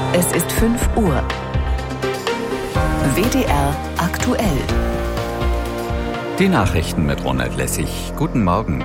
Es ist 5 Uhr. WDR aktuell. Die Nachrichten mit Ronald Lessig. Guten Morgen.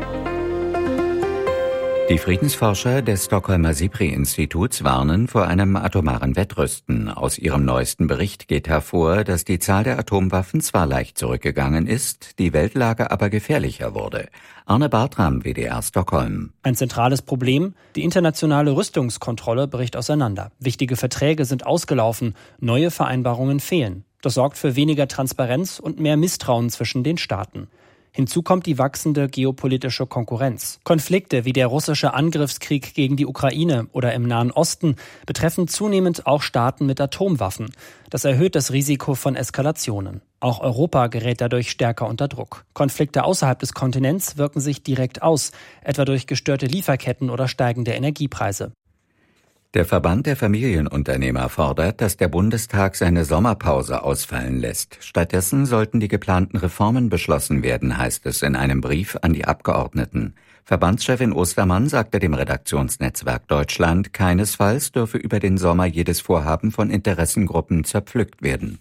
Die Friedensforscher des Stockholmer SIPRI-Instituts warnen vor einem atomaren Wettrüsten. Aus ihrem neuesten Bericht geht hervor, dass die Zahl der Atomwaffen zwar leicht zurückgegangen ist, die Weltlage aber gefährlicher wurde. Arne Bartram, WDR Stockholm. Ein zentrales Problem: die internationale Rüstungskontrolle bricht auseinander. Wichtige Verträge sind ausgelaufen, neue Vereinbarungen fehlen. Das sorgt für weniger Transparenz und mehr Misstrauen zwischen den Staaten. Hinzu kommt die wachsende geopolitische Konkurrenz. Konflikte wie der russische Angriffskrieg gegen die Ukraine oder im Nahen Osten betreffen zunehmend auch Staaten mit Atomwaffen. Das erhöht das Risiko von Eskalationen. Auch Europa gerät dadurch stärker unter Druck. Konflikte außerhalb des Kontinents wirken sich direkt aus, etwa durch gestörte Lieferketten oder steigende Energiepreise. Der Verband der Familienunternehmer fordert, dass der Bundestag seine Sommerpause ausfallen lässt. Stattdessen sollten die geplanten Reformen beschlossen werden, heißt es in einem Brief an die Abgeordneten. Verbandschefin Ostermann sagte dem Redaktionsnetzwerk Deutschland, keinesfalls dürfe über den Sommer jedes Vorhaben von Interessengruppen zerpflückt werden.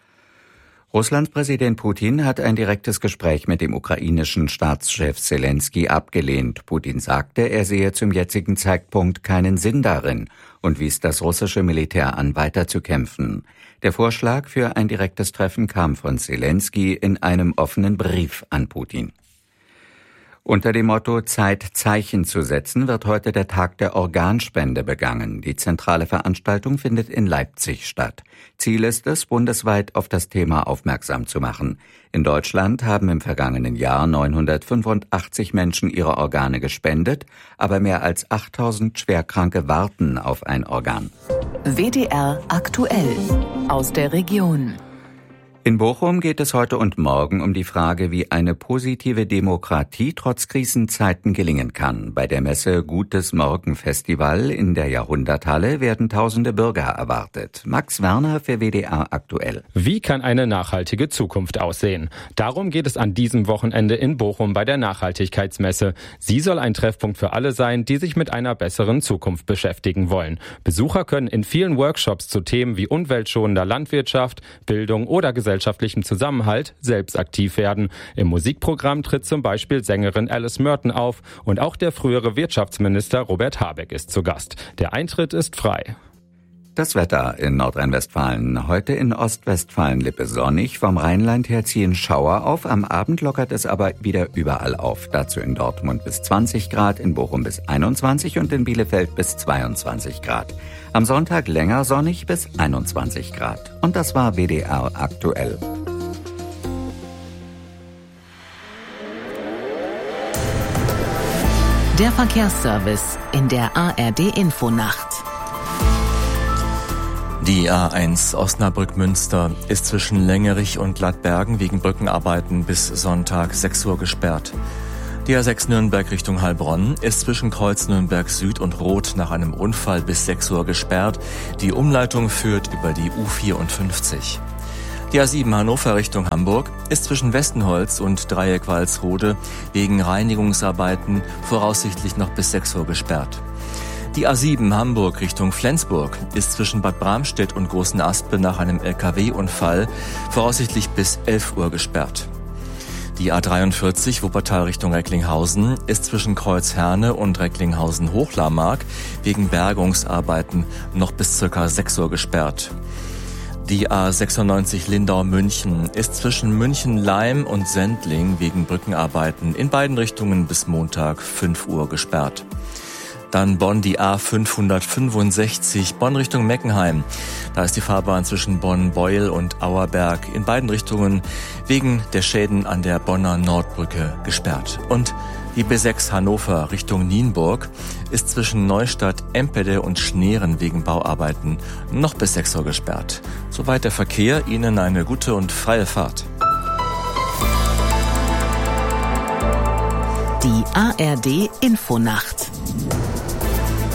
Russlands Präsident Putin hat ein direktes Gespräch mit dem ukrainischen Staatschef Selenskyj abgelehnt. Putin sagte, er sehe zum jetzigen Zeitpunkt keinen Sinn darin und wies das russische Militär an, weiterzukämpfen. Der Vorschlag für ein direktes Treffen kam von Selenskyj in einem offenen Brief an Putin. Unter dem Motto Zeit, Zeichen zu setzen, wird heute der Tag der Organspende begangen. Die zentrale Veranstaltung findet in Leipzig statt. Ziel ist es, bundesweit auf das Thema aufmerksam zu machen. In Deutschland haben im vergangenen Jahr 985 Menschen ihre Organe gespendet, aber mehr als 8000 Schwerkranke warten auf ein Organ. WDR aktuell aus der Region. In Bochum geht es heute und morgen um die Frage, wie eine positive Demokratie trotz Krisenzeiten gelingen kann. Bei der Messe Gutes Morgen Festival in der Jahrhunderthalle werden tausende Bürger erwartet. Max Werner für WDR aktuell. Wie kann eine nachhaltige Zukunft aussehen? Darum geht es an diesem Wochenende in Bochum bei der Nachhaltigkeitsmesse. Sie soll ein Treffpunkt für alle sein, die sich mit einer besseren Zukunft beschäftigen wollen. Besucher können in vielen Workshops zu Themen wie umweltschonender Landwirtschaft, Bildung oder gesellschaftlichem Zusammenhalt selbst aktiv werden. Im Musikprogramm tritt zum Beispiel Sängerin Alice Merton auf und auch der frühere Wirtschaftsminister Robert Habeck ist zu Gast. Der Eintritt ist frei. Das Wetter in Nordrhein-Westfalen. Heute in Ostwestfalen-Lippe sonnig. Vom Rheinland her ziehen Schauer auf. Am Abend lockert es aber wieder überall auf. Dazu in Dortmund bis 20 Grad, in Bochum bis 21 und in Bielefeld bis 22 Grad. Am Sonntag länger sonnig bis 21 Grad. Und das war WDR aktuell. Der Verkehrsservice in der ARD-Infonacht. Die A1 Osnabrück-Münster ist zwischen Längerich und Gladbergen wegen Brückenarbeiten bis Sonntag 6 Uhr gesperrt. Die A6 Nürnberg Richtung Heilbronn ist zwischen Kreuz Nürnberg Süd und Roth nach einem Unfall bis 6 Uhr gesperrt. Die Umleitung führt über die U54. Die A7 Hannover Richtung Hamburg ist zwischen Westenholz und Dreieck Walsrode wegen Reinigungsarbeiten voraussichtlich noch bis 6 Uhr gesperrt. Die A7 Hamburg Richtung Flensburg ist zwischen Bad Bramstedt und Großen Aspe nach einem LKW-Unfall voraussichtlich bis 11 Uhr gesperrt. Die A43 Wuppertal Richtung Recklinghausen ist zwischen Kreuzherne und Recklinghausen-Hochlarmark wegen Bergungsarbeiten noch bis ca. 6 Uhr gesperrt. Die A96 Lindau-München ist zwischen München-Leim und Sendling wegen Brückenarbeiten in beiden Richtungen bis Montag 5 Uhr gesperrt. Dann Bonn, die A565, Bonn Richtung Meckenheim. Da ist die Fahrbahn zwischen Bonn-Beuel und Auerberg in beiden Richtungen wegen der Schäden an der Bonner Nordbrücke gesperrt. Und die B6 Hannover Richtung Nienburg ist zwischen Neustadt, Empede und Schneeren wegen Bauarbeiten noch bis 6 Uhr gesperrt. Soweit der Verkehr. Ihnen eine gute und freie Fahrt. Die ARD Infonacht.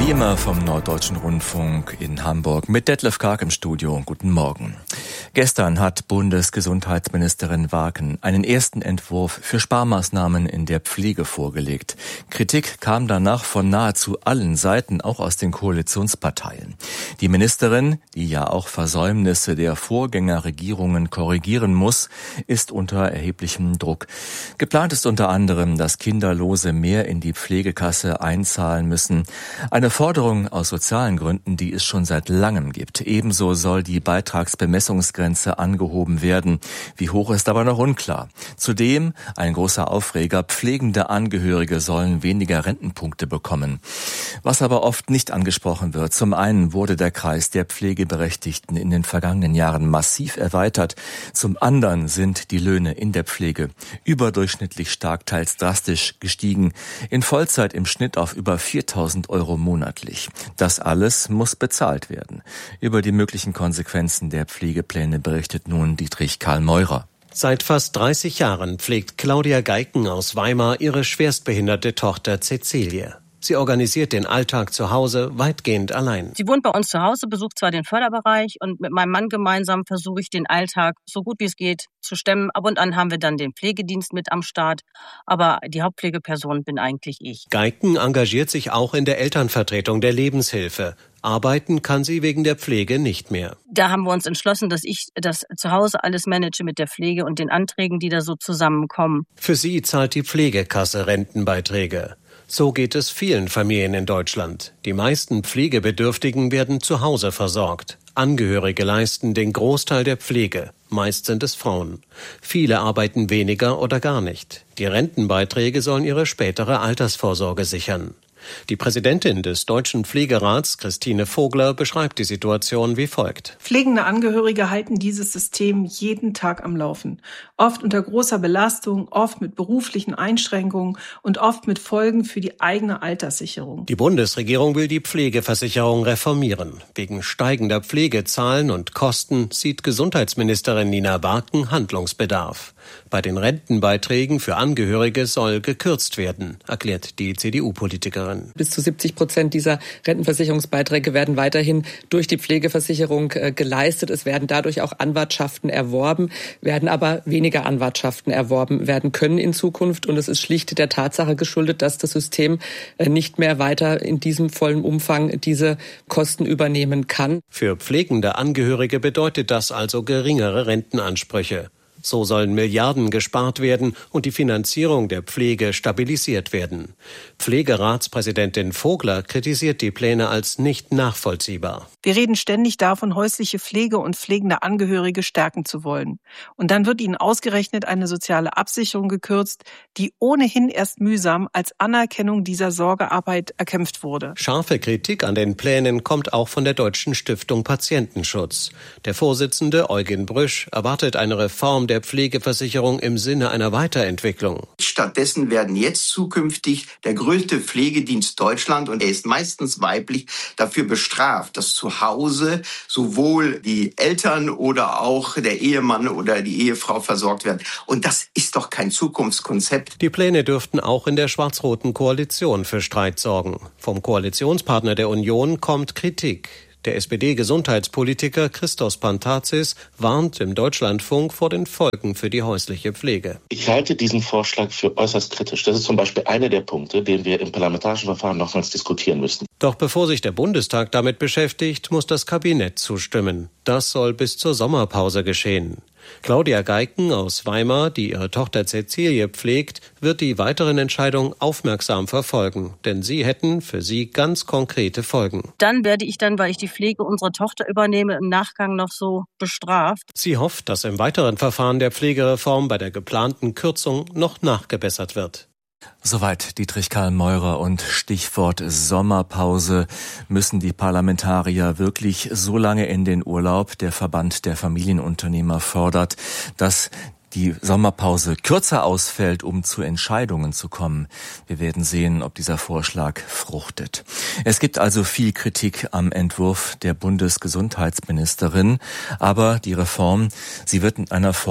Wie immer vom Norddeutschen Rundfunk in Hamburg mit Detlef Karg im Studio. Guten Morgen. Gestern hat Bundesgesundheitsministerin Wagen einen ersten Entwurf für Sparmaßnahmen in der Pflege vorgelegt. Kritik kam danach von nahezu allen Seiten, auch aus den Koalitionsparteien. Die Ministerin, die ja auch Versäumnisse der Vorgängerregierungen korrigieren muss, ist unter erheblichem Druck. Geplant ist unter anderem, dass Kinderlose mehr in die Pflegekasse einzahlen müssen. Eine Forderung aus sozialen Gründen, die es schon seit langem gibt. Ebenso soll die Beitragsbemessungsgrenze angehoben werden. Wie hoch ist aber noch unklar. Zudem, ein großer Aufreger, pflegende Angehörige sollen weniger Rentenpunkte bekommen. Was aber oft nicht angesprochen wird. Zum einen wurde der Kreis der Pflegeberechtigten in den vergangenen Jahren massiv erweitert. Zum anderen sind die Löhne in der Pflege überdurchschnittlich stark, teils drastisch gestiegen. In Vollzeit im Schnitt auf über 4.000 Euro monatlich. Das alles muss bezahlt werden. Über die möglichen Konsequenzen der Pflegepläne berichtet nun Dietrich Karl Meurer. Seit fast 30 Jahren pflegt Claudia Geiken aus Weimar ihre schwerstbehinderte Tochter Cäcilie. Sie organisiert den Alltag zu Hause weitgehend allein. Sie wohnt bei uns zu Hause, besucht zwar den Förderbereich und mit meinem Mann gemeinsam versuche ich den Alltag so gut wie es geht zu stemmen. Ab und an haben wir dann den Pflegedienst mit am Start, aber die Hauptpflegeperson bin eigentlich ich. Geiken engagiert sich auch in der Elternvertretung der Lebenshilfe. Arbeiten kann sie wegen der Pflege nicht mehr. Da haben wir uns entschlossen, dass ich das zu Hause alles manage mit der Pflege und den Anträgen, die da so zusammenkommen. Für sie zahlt die Pflegekasse Rentenbeiträge. So geht es vielen Familien in Deutschland. Die meisten Pflegebedürftigen werden zu Hause versorgt. Angehörige leisten den Großteil der Pflege. Meist sind es Frauen. Viele arbeiten weniger oder gar nicht. Die Rentenbeiträge sollen ihre spätere Altersvorsorge sichern. Die Präsidentin des Deutschen Pflegerats, Christine Vogler, beschreibt die Situation wie folgt. Pflegende Angehörige halten dieses System jeden Tag am Laufen. Oft unter großer Belastung, oft mit beruflichen Einschränkungen und oft mit Folgen für die eigene Alterssicherung. Die Bundesregierung will die Pflegeversicherung reformieren. Wegen steigender Pflegezahlen und Kosten sieht Gesundheitsministerin Nina Wagen Handlungsbedarf. Bei den Rentenbeiträgen für Angehörige soll gekürzt werden, erklärt die CDU-Politikerin. Bis zu 70% dieser Rentenversicherungsbeiträge werden weiterhin durch die Pflegeversicherung geleistet. Es werden dadurch auch Anwartschaften erworben, werden aber weniger Anwartschaften erworben werden können in Zukunft. Und es ist schlicht der Tatsache geschuldet, dass das System nicht mehr weiter in diesem vollen Umfang diese Kosten übernehmen kann. Für pflegende Angehörige bedeutet das also geringere Rentenansprüche. So sollen Milliarden gespart werden und die Finanzierung der Pflege stabilisiert werden. Pflegeratspräsidentin Vogler kritisiert die Pläne als nicht nachvollziehbar. Wir reden ständig davon, häusliche Pflege und pflegende Angehörige stärken zu wollen. Und dann wird ihnen ausgerechnet eine soziale Absicherung gekürzt, die ohnehin erst mühsam als Anerkennung dieser Sorgearbeit erkämpft wurde. Scharfe Kritik an den Plänen kommt auch von der Deutschen Stiftung Patientenschutz. Der Vorsitzende Eugen Brüsch erwartet eine Reform der Pflegeversicherung im Sinne einer Weiterentwicklung. Stattdessen werden jetzt zukünftig der größte Pflegedienst Deutschland, und er ist meistens weiblich, dafür bestraft, dass zu Hause sowohl die Eltern oder auch der Ehemann oder die Ehefrau versorgt werden. Und das ist doch kein Zukunftskonzept. Die Pläne dürften auch in der schwarz-roten Koalition für Streit sorgen. Vom Koalitionspartner der Union kommt Kritik. Der SPD-Gesundheitspolitiker Christos Pantazis warnt im Deutschlandfunk vor den Folgen für die häusliche Pflege. Ich halte diesen Vorschlag für äußerst kritisch. Das ist zum Beispiel einer der Punkte, den wir im parlamentarischen Verfahren nochmals diskutieren müssen. Doch bevor sich der Bundestag damit beschäftigt, muss das Kabinett zustimmen. Das soll bis zur Sommerpause geschehen. Claudia Geiken aus Weimar, die ihre Tochter Cäcilie pflegt, wird die weiteren Entscheidungen aufmerksam verfolgen, denn sie hätten für sie ganz konkrete Folgen. Dann werde ich weil ich die Pflege unserer Tochter übernehme, im Nachgang noch so bestraft. Sie hofft, dass im weiteren Verfahren der Pflegereform bei der geplanten Kürzung noch nachgebessert wird. Soweit Dietrich Karl Meurer und Stichwort Sommerpause. Müssen die Parlamentarier wirklich so lange in den Urlaub? Der Verband der Familienunternehmer fordert, dass die Sommerpause kürzer ausfällt, um zu Entscheidungen zu kommen. Wir werden sehen, ob dieser Vorschlag fruchtet. Es gibt also viel Kritik am Entwurf der Bundesgesundheitsministerin, aber die Reform, sie wird in einer Form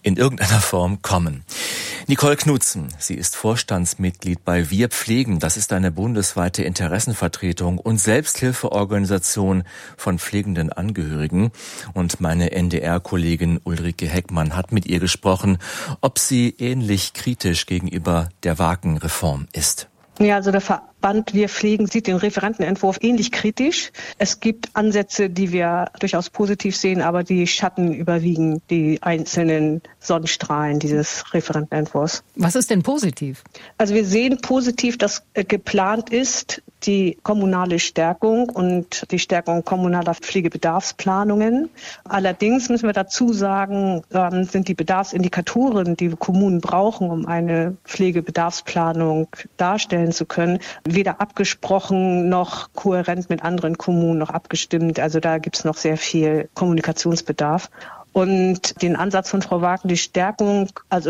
in irgendeiner Form kommen. Nicole Knutzen, sie ist Vorstandsmitglied bei Wir Pflegen. Das ist eine bundesweite Interessenvertretung und Selbsthilfeorganisation von pflegenden Angehörigen. Und meine NDR-Kollegin Ulrike Heckmann hat mit ihr gesprochen, ob sie ähnlich kritisch gegenüber der Wagen-Reform ist. Ja, also der Verband Wir Pflegen sieht den Referentenentwurf ähnlich kritisch. Es gibt Ansätze, die wir durchaus positiv sehen, aber die Schatten überwiegen die einzelnen Sonnenstrahlen dieses Referentenentwurfs. Was ist denn positiv? Also wir sehen positiv, dass geplant ist, die kommunale Stärkung und die Stärkung kommunaler Pflegebedarfsplanungen. Allerdings müssen wir dazu sagen, sind die Bedarfsindikatoren, die Kommunen brauchen, um eine Pflegebedarfsplanung darstellen zu können, weder abgesprochen noch kohärent mit anderen Kommunen noch abgestimmt. Also da gibt es noch sehr viel Kommunikationsbedarf. Und den Ansatz von Frau Wagen, die Stärkung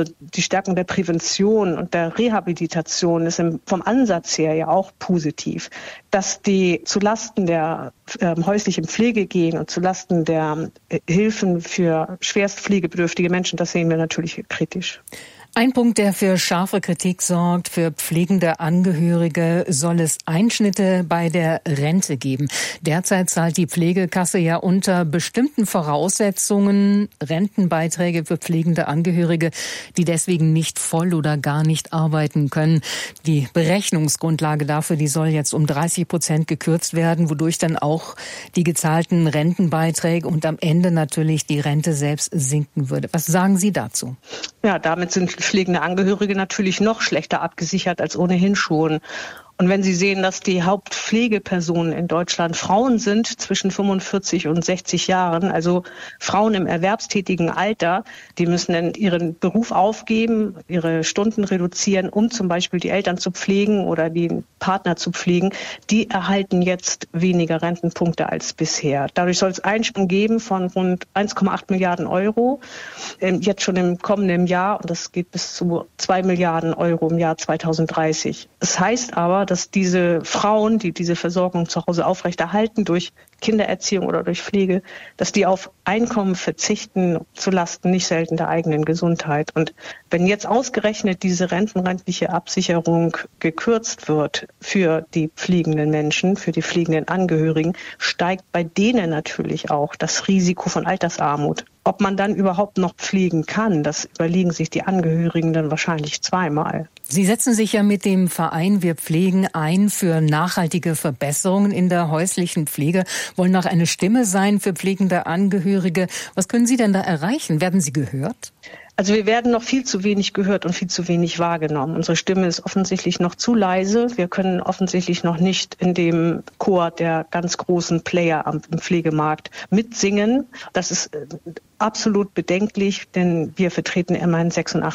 der Prävention und der Rehabilitation ist vom Ansatz her ja auch positiv. Dass die zulasten der häuslichen Pflege gehen und zulasten der Hilfen für schwerst pflegebedürftige Menschen, das sehen wir natürlich kritisch. Ein Punkt, der für scharfe Kritik sorgt, für pflegende Angehörige soll es Einschnitte bei der Rente geben. Derzeit zahlt die Pflegekasse ja unter bestimmten Voraussetzungen Rentenbeiträge für pflegende Angehörige, die deswegen nicht voll oder gar nicht arbeiten können. Die Berechnungsgrundlage dafür, die soll jetzt um 30% gekürzt werden, wodurch dann auch die gezahlten Rentenbeiträge und am Ende natürlich die Rente selbst sinken würde. Was sagen Sie dazu? Ja, damit sind pflegende Angehörige natürlich noch schlechter abgesichert als ohnehin schon. Und wenn Sie sehen, dass die Hauptpflegepersonen in Deutschland Frauen sind zwischen 45 und 60 Jahren, also Frauen im erwerbstätigen Alter, die müssen dann ihren Beruf aufgeben, ihre Stunden reduzieren, um zum Beispiel die Eltern zu pflegen oder den Partner zu pflegen, die erhalten jetzt weniger Rentenpunkte als bisher. Dadurch soll es Einsprung geben von rund 1,8 Milliarden Euro, jetzt schon im kommenden Jahr, und das geht bis zu 2 Milliarden Euro im Jahr 2030. Das heißt aber, dass diese Frauen, die diese Versorgung zu Hause aufrechterhalten durch Kindererziehung oder durch Pflege, dass die auf Einkommen verzichten zulasten nicht selten der eigenen Gesundheit. Und wenn jetzt ausgerechnet diese rentenrentliche Absicherung gekürzt wird für die pflegenden Menschen, für die pflegenden Angehörigen, steigt bei denen natürlich auch das Risiko von Altersarmut. Ob man dann überhaupt noch pflegen kann, das überlegen sich die Angehörigen dann wahrscheinlich zweimal. Sie setzen sich ja mit dem Verein Wir Pflegen ein für nachhaltige Verbesserungen in der häuslichen Pflege, wollen auch eine Stimme sein für pflegende Angehörige. Was können Sie denn da erreichen? Werden Sie gehört? Also wir werden noch viel zu wenig gehört und viel zu wenig wahrgenommen. Unsere Stimme ist offensichtlich noch zu leise. Wir können offensichtlich noch nicht in dem Chor der ganz großen Player im Pflegemarkt mitsingen. Das ist absolut bedenklich, denn wir vertreten immerhin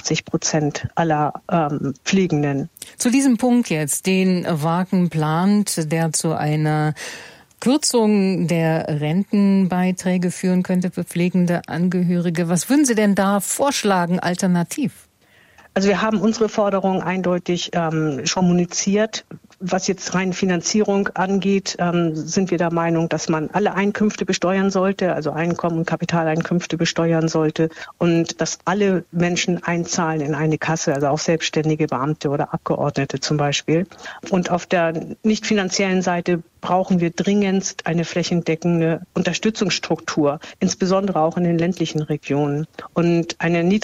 86% aller Pflegenden. Zu diesem Punkt jetzt, den Wagen plant, der zu einer Kürzung der Rentenbeiträge führen könnte für pflegende Angehörige. Was würden Sie denn da vorschlagen, alternativ? Also wir haben unsere Forderung eindeutig schon kommuniziert. Was jetzt rein Finanzierung angeht, sind wir der Meinung, dass man alle Einkünfte besteuern sollte, also Einkommen und Kapitaleinkünfte besteuern sollte und dass alle Menschen einzahlen in eine Kasse, also auch selbstständige Beamte oder Abgeordnete zum Beispiel. Und auf der nicht finanziellen Seite brauchen wir dringendst eine flächendeckende Unterstützungsstruktur, insbesondere auch in den ländlichen Regionen. Und eine